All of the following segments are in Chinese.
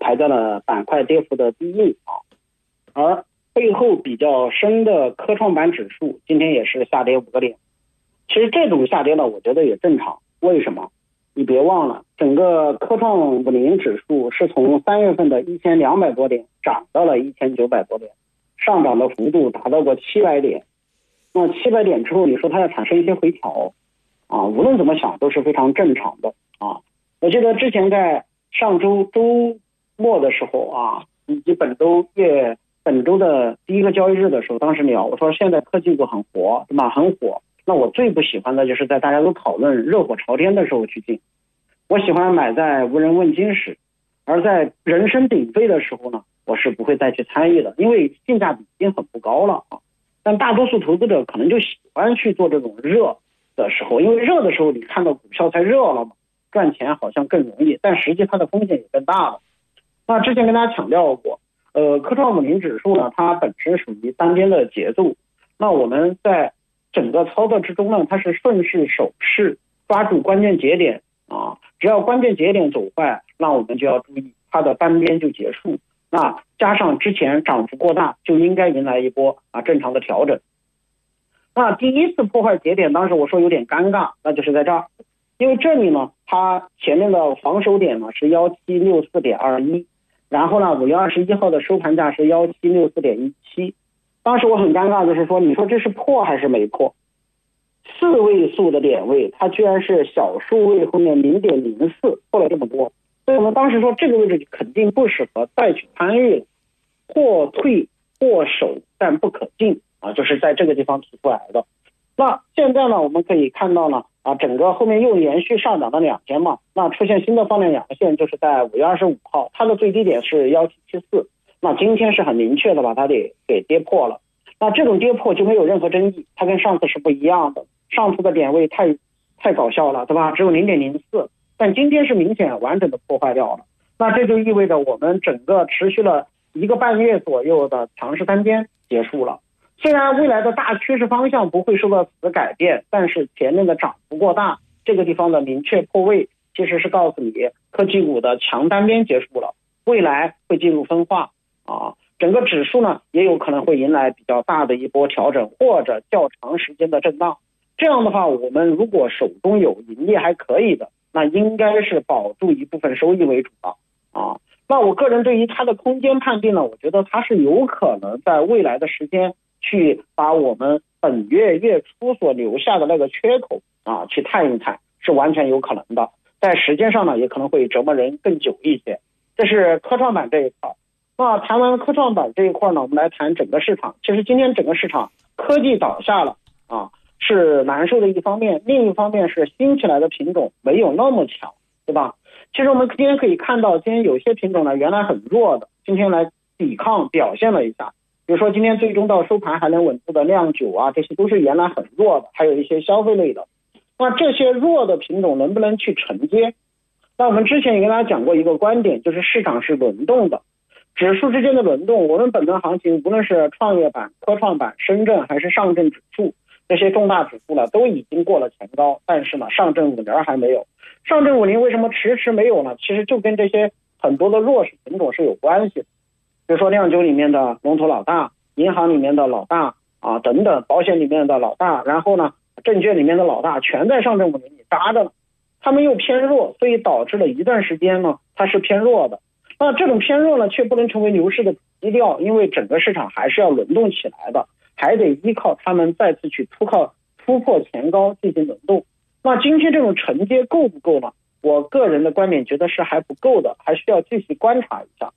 排在了板块跌幅的第一名啊。而背后比较深的科创板指数今天也是下跌5个点。其实这种下跌呢，我觉得也正常。为什么？你别忘了，整个科创50指数是从3月份的1200多点涨到了1900多点，上涨的幅度达到过700点。那700点之后，你说它要产生一些回调啊，无论怎么想都是非常正常的啊。我记得之前在上周周末的时候啊，以及本周的第一个交易日的时候，当时聊我说现在科技股很活，对吧？很火。那我最不喜欢的就是在大家都讨论热火朝天的时候去进，我喜欢买在无人问津时，而在人声鼎沸的时候呢，我是不会再去参与的，因为性价比已经很不高了啊。但大多数投资者可能就喜欢去做这种热的时候，因为热的时候你看到股票才热了嘛，赚钱好像更容易，但实际它的风险也更大了。那之前跟大家强调过，科创50指数呢，它本身属于单边的节奏，那我们在整个操作之中呢，它是顺势守势，抓住关键节点啊，只要关键节点走坏，那我们就要注意它的单边就结束。那加上之前涨幅过大，就应该迎来一波正常的调整。那第一次破坏节点，当时我说有点尴尬，那就是在这儿，因为这里呢，它前面的防守点呢是1764.21，然后呢5月21号的收盘价是1764.17。当时我很尴尬，就是说你说这是破还是没破？4位数的点位，它居然是小数位后面0.04破了这么多，所以我们当时说这个位置肯定不适合再去参与了，或退或守但不可进啊，就是在这个地方提出来的。那现在呢，我们可以看到呢整个后面又连续上涨了2天嘛，那出现新的放量阳线，就是在5月25号，它的最低点是1774。那今天是很明确的把它给跌破了，那这种跌破就没有任何争议，它跟上次是不一样的。上次的点位太搞笑了，对吧？只有0.04，但今天是明显完整的破坏掉了。那这就意味着我们整个持续了1个半月左右的强势单边结束了。虽然未来的大趋势方向不会受到此改变，但是前面的涨幅过大，这个地方的明确破位其实是告诉你科技股的强单边结束了，未来会进入分化啊，整个指数呢也有可能会迎来比较大的一波调整或者较长时间的震荡。这样的话，我们如果手中有盈利还可以的，那应该是保住一部分收益为主的啊。那我个人对于它的空间判定呢，我觉得它是有可能在未来的时间去把我们本月月初所留下的那个缺口去探一探，是完全有可能的。在时间上呢，也可能会折磨人更久一些。这是科创板这一块。那谈完科创板这一块呢，我们来谈整个市场。其实今天整个市场科技倒下了是难受的一方面，另一方面是新起来的品种没有那么强，对吧？其实我们今天可以看到，今天有些品种呢原来很弱的，今天来抵抗表现了一下。比如说今天最终到收盘还能稳住的酿酒这些都是原来很弱的，还有一些消费类的。那这些弱的品种能不能去承接？那我们之前也跟大家讲过一个观点，就是市场是轮动的，指数之间的轮动，我们本轮行情无论是创业板、科创板、深圳还是上证指数，这些重大指数呢都已经过了前高，但是呢上证50还没有。上证50为什么迟迟没有呢？其实就跟这些很多的弱势品种是有关系的。比如说酿酒里面的龙头老大，银行里面的老大等等，保险里面的老大，然后呢证券里面的老大全在上证50里扎着了，他们又偏弱，所以导致了一段时间呢它是偏弱的。那这种偏弱呢却不能成为牛市的基调，因为整个市场还是要轮动起来的，还得依靠他们再次去突破前高进行轮动。那今天这种承接够不够呢？我个人的观点觉得是还不够的，还需要继续观察一下，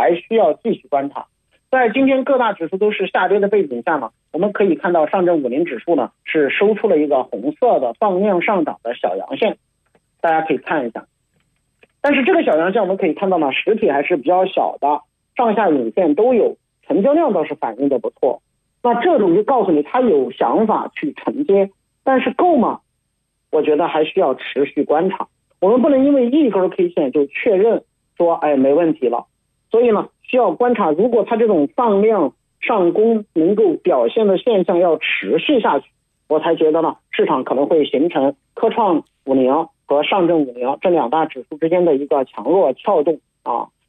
在今天各大指数都是下跌的背景下呢，我们可以看到上证50指数呢是收出了一个红色的放量上涨的小阳线，大家可以看一下。但是这个小阳线我们可以看到呢，实体还是比较小的，上下影线都有，成交量倒是反映的不错。那这种就告诉你他有想法去承接，但是够吗？我觉得还需要持续观察。我们不能因为一根 K 线就确认说没问题了，所以呢需要观察，如果它这种放量上攻能够表现的现象要持续下去，我才觉得呢市场可能会形成科创50和上证50这2大指数之间的一个强弱撬动